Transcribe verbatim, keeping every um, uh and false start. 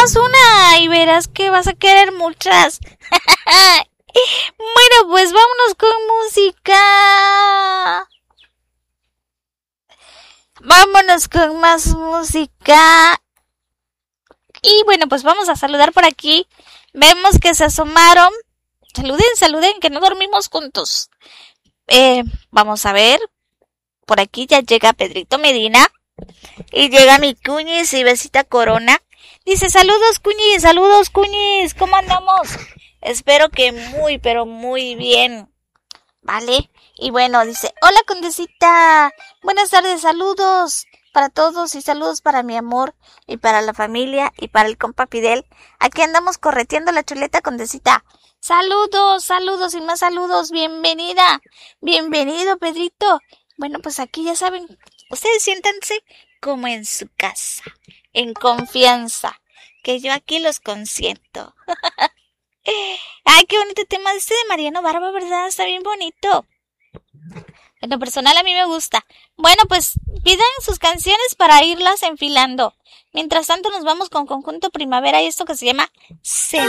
nomás una y verás que vas a querer muchas. Bueno, pues vámonos con música. Vámonos con más música. Y bueno, pues vamos a saludar por aquí. Vemos que se asomaron. Saluden, saluden, que no dormimos juntos. Eh, vamos a ver. Por aquí ya llega Pedrito Medina. Y llega mi Cuñis y Besita Corona. Dice, saludos Cuñis, saludos Cuñis. ¿Cómo andamos? Espero que muy, pero muy bien. ¿Vale? Y bueno, dice, hola Condesita. Buenas tardes, saludos para todos y saludos para mi amor y para la familia y para el compa Fidel. Aquí andamos correteando la chuleta Condesita. Saludos, saludos y más saludos. Bienvenida, bienvenido Pedrito. Bueno, pues aquí ya saben, ustedes siéntanse como en su casa, en confianza, que yo aquí los consiento. Ay, qué bonito tema este de Mariano Barba, ¿verdad? Está bien bonito. En lo personal a mí me gusta. Bueno, pues pidan sus canciones para irlas enfilando. Mientras tanto nos vamos con Conjunto Primavera y esto que se llama Se